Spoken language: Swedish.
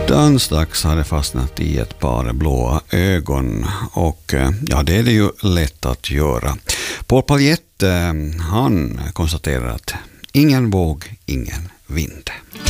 Dansdags har det fastnat i ett par blåa ögon och ja, det är det ju lätt att göra. Paul Paljett, han konstaterar att ingen våg, ingen vind.